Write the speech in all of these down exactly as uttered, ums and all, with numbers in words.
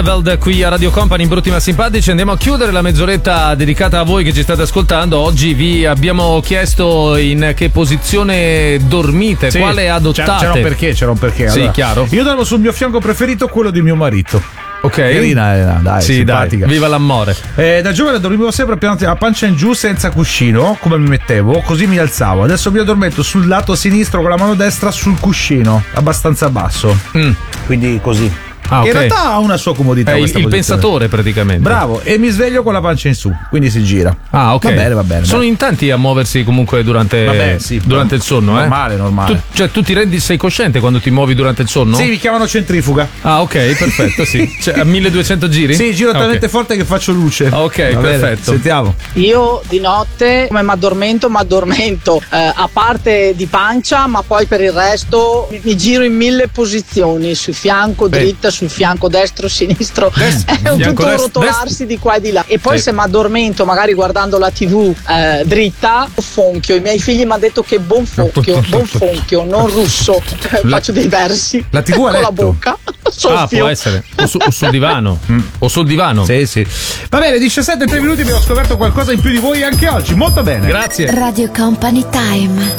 Elveld qui a Radio Company, brutti ma simpatici. Andiamo a chiudere la mezz'oretta dedicata a voi che ci state ascoltando. Oggi vi abbiamo chiesto in che posizione dormite, sì, quale adottate. C'era un perché, c'era un perché. Allora, sì, chiaro. Io dormo sul mio fianco preferito, quello di mio marito. Ok. Carina, Elena, dai, sì, simpatica. Dai, viva l'amore. Eh, da giovane dormivo sempre a pancia in giù senza cuscino, come mi mettevo, così mi alzavo. Adesso mi addormento sul lato sinistro con la mano destra sul cuscino, abbastanza basso. Mm. Quindi così. Ah, okay. In realtà ha una sua comodità. È il, il pensatore praticamente. Bravo, e mi sveglio con la pancia in su, quindi si gira. Ah, ok. Va bene, va bene. Sono in tanti a muoversi comunque durante, Vabbè, sì, durante il sonno, normale, eh? Normale, tu, cioè, tu ti rendi, sei cosciente quando ti muovi durante il sonno? Sì, mi chiamano centrifuga. Ah, ok, perfetto, sì. Cioè, a milleduecento giri? Sì, giro talmente okay. forte che faccio luce. Ok, va perfetto. Bene, sentiamo. Io di notte, come mi addormento, mi addormento eh, a parte di pancia, ma poi per il resto mi, mi giro in mille posizioni, sul fianco Beh. dritta, sul fianco destro, sinistro, Dest- è un tutto dest- rotolarsi dest- di qua e di là. E poi sì. se mi addormento magari guardando la tivù eh, dritta, fonchio. I miei figli mi hanno detto che buon fonchio, buon fonchio, non russo. La- Faccio dei versi La tivù a con la letto. bocca. Ah, Soffio. può essere. O, su, o sul divano. Mm. O sul divano. Sì, sì. Va bene, diciassette e tre minuti, abbiamo scoperto qualcosa in più di voi anche oggi. Molto bene. Grazie. Radio Company Time.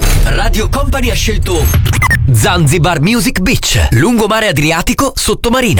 Radio Company ha scelto Zanzibar Music Beach, lungomare Adriatico, sottomarina.